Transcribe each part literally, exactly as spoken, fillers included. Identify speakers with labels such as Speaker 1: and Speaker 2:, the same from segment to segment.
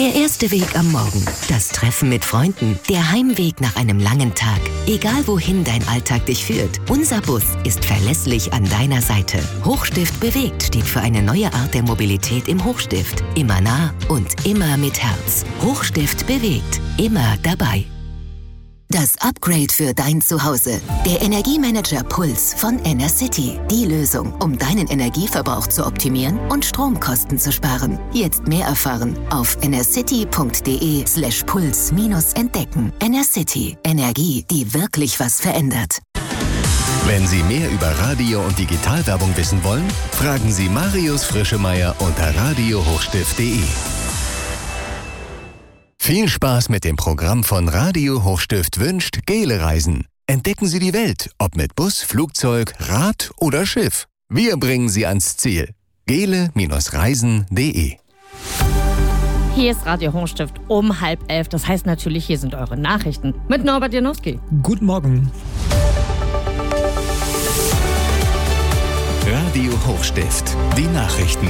Speaker 1: Der erste Weg am Morgen, das Treffen mit Freunden, der Heimweg nach einem langen Tag. Egal wohin dein Alltag dich führt, unser Bus ist verlässlich an deiner Seite. Hochstift bewegt steht für eine neue Art der Mobilität im Hochstift. Immer nah und immer mit Herz. Hochstift bewegt, immer dabei. Das Upgrade für dein Zuhause. Der Energiemanager Puls von Enercity. Die Lösung, um deinen Energieverbrauch zu optimieren und Stromkosten zu sparen. Jetzt mehr erfahren auf enercity.de slash puls minus entdecken. Enercity. Energie, die wirklich was verändert.
Speaker 2: Wenn Sie mehr über Radio- und Digitalwerbung wissen wollen, fragen Sie Marius Frischemeier unter radio hochstift punkt de. Viel Spaß mit dem Programm von Radio Hochstift wünscht Gele Reisen. Entdecken Sie die Welt, ob mit Bus, Flugzeug, Rad oder Schiff. Wir bringen Sie ans Ziel. gele Reisen punkt de.
Speaker 3: Hier ist Radio Hochstift um halb elf. Das heißt natürlich, hier sind eure Nachrichten mit Norbert Janowski.
Speaker 4: Guten Morgen.
Speaker 2: Radio Hochstift, die Nachrichten.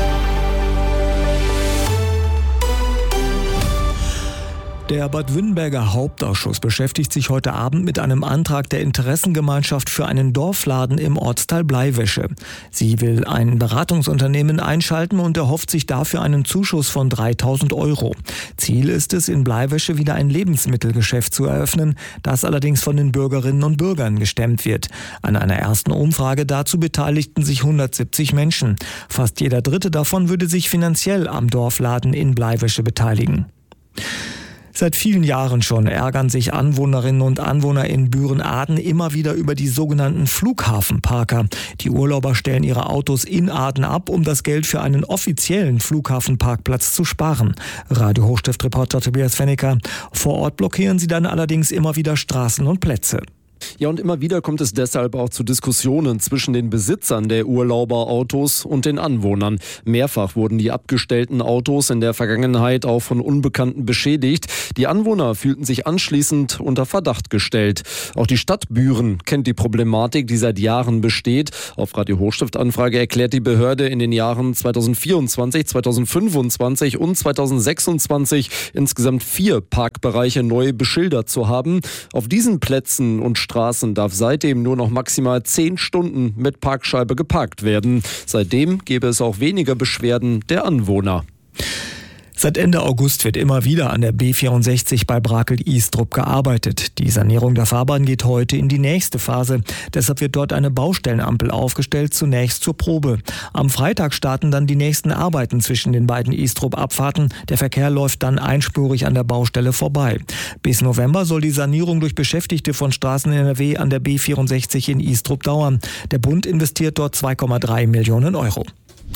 Speaker 4: Der Bad Württemberger Hauptausschuss beschäftigt sich heute Abend mit einem Antrag der Interessengemeinschaft für einen Dorfladen im Ortsteil Bleiwäsche. Sie will ein Beratungsunternehmen einschalten und erhofft sich dafür einen Zuschuss von dreitausend Euro. Ziel ist es, in Bleiwäsche wieder ein Lebensmittelgeschäft zu eröffnen, das allerdings von den Bürgerinnen und Bürgern gestemmt wird. An einer ersten Umfrage dazu beteiligten sich hundertsiebzig Menschen. Fast jeder Dritte davon würde sich finanziell am Dorfladen in Bleiwäsche beteiligen. Seit vielen Jahren schon ärgern sich Anwohnerinnen und Anwohner in Büren-Aden immer wieder über die sogenannten Flughafenparker. Die Urlauber stellen ihre Autos in Aden ab, um das Geld für einen offiziellen Flughafenparkplatz zu sparen. Radio Hochstift-Reporter Tobias Fennecker. Vor Ort blockieren sie dann allerdings immer wieder Straßen und Plätze.
Speaker 5: Ja, und immer wieder kommt es deshalb auch zu Diskussionen zwischen den Besitzern der Urlauberautos und den Anwohnern. Mehrfach wurden die abgestellten Autos in der Vergangenheit auch von Unbekannten beschädigt. Die Anwohner fühlten sich anschließend unter Verdacht gestellt. Auch die Stadt Büren kennt die Problematik, die seit Jahren besteht. Auf Radio Hochstift-Anfrage erklärt die Behörde in den Jahren zweitausendvierundzwanzig, zweitausendfünfundzwanzig und zweitausendsechsundzwanzig insgesamt vier Parkbereiche neu beschildert zu haben. Auf diesen Plätzen und Straßen darf seitdem nur noch maximal zehn Stunden mit Parkscheibe geparkt werden. Seitdem gäbe es auch weniger Beschwerden der Anwohner.
Speaker 4: Seit Ende August wird immer wieder an der B vierundsechzig bei Brakel-Istrup gearbeitet. Die Sanierung der Fahrbahn geht heute in die nächste Phase. Deshalb wird dort eine Baustellenampel aufgestellt, zunächst zur Probe. Am Freitag starten dann die nächsten Arbeiten zwischen den beiden Istrup-Abfahrten. Der Verkehr läuft dann einspurig an der Baustelle vorbei. Bis November soll die Sanierung durch Beschäftigte von Straßen N R W an der B vierundsechzig in Istrup dauern. Der Bund investiert dort zwei Komma drei Millionen Euro.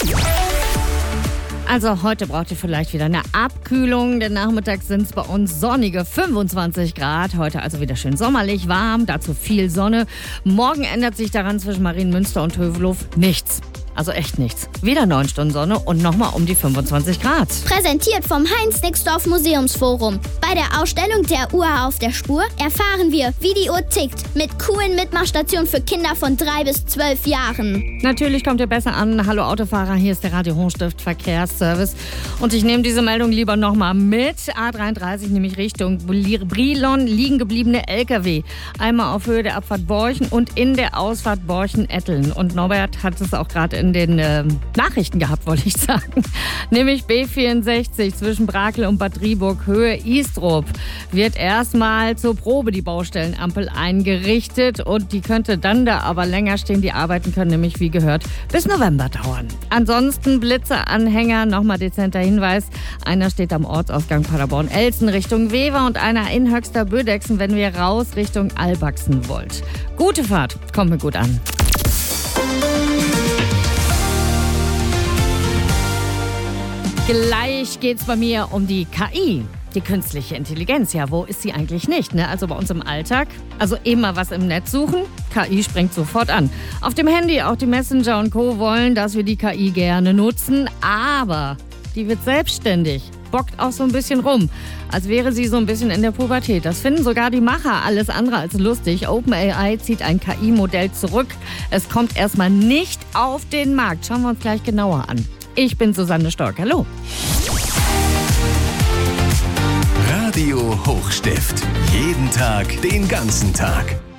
Speaker 3: Also heute braucht ihr vielleicht wieder eine Abkühlung, denn nachmittags sind es bei uns sonnige fünfundzwanzig Grad. Heute also wieder schön sommerlich, warm, dazu viel Sonne. Morgen ändert sich daran zwischen Marienmünster und Hövelhof nichts. Also echt nichts. Wieder neun Stunden Sonne und nochmal um die fünfundzwanzig Grad.
Speaker 6: Präsentiert vom Heinz-Nixdorf Museumsforum. Bei der Ausstellung der Uhr auf der Spur erfahren wir, wie die Uhr tickt. Mit coolen Mitmachstationen für Kinder von drei bis zwölf Jahren.
Speaker 3: Natürlich kommt ihr besser an. Hallo Autofahrer, hier ist der Radio Hochstift Verkehrsservice. Und ich nehme diese Meldung lieber nochmal mit. A dreiunddreißig, nämlich Richtung Brilon, liegen gebliebene L K W. Einmal auf Höhe der Abfahrt Borchen und in der Ausfahrt Borchen-Etteln. Und Norbert hat es auch gerade in den äh, Nachrichten gehabt, wollte ich sagen. Nämlich B vierundsechzig zwischen Brakel und Bad Driburg, Höhe Istrup, wird erstmal zur Probe die Baustellenampel eingerichtet und die könnte dann da aber länger stehen. Die Arbeiten können nämlich, wie gehört, bis November dauern. Ansonsten Blitzeranhänger, nochmal dezenter Hinweis. Einer steht am Ortsausgang Paderborn-Elsen Richtung Wever und einer in Höxter-Bödexen, wenn wir raus Richtung Albachsen wollt. Gute Fahrt, kommt mir gut an. Gleich geht's bei mir um die K I, die künstliche Intelligenz. Ja, wo ist sie eigentlich nicht? Ne? Also bei uns im Alltag. Also immer was im Netz suchen, K I springt sofort an. Auf dem Handy, auch die Messenger und Co. wollen, dass wir die K I gerne nutzen. Aber die wird selbstständig, bockt auch so ein bisschen rum, als wäre sie so ein bisschen in der Pubertät. Das finden sogar die Macher alles andere als lustig. OpenAI zieht ein K I-Modell zurück. Es kommt erstmal nicht auf den Markt. Schauen wir uns gleich genauer an. Ich bin Susanne Stork. Hallo.
Speaker 2: Radio Hochstift. Jeden Tag, den ganzen Tag.